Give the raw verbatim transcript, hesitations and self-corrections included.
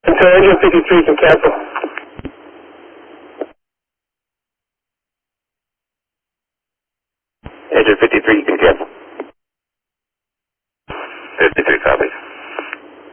Until engine fifty-three can cancel. Engine fifty-three, you can cancel. fifty-three copies.